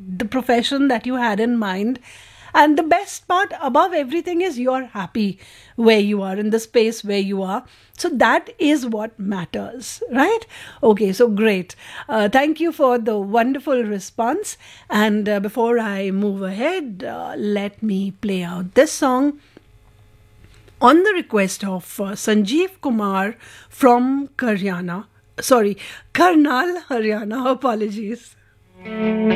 the profession that you had in mind. And the best part above everything is you're happy where you are, in the space where you are. So that is what matters, right? Okay, so great. Thank you for the wonderful response. And before I move ahead, let me play out this song on the request of Sanjeev Kumar from Karnal, Haryana. Apologies.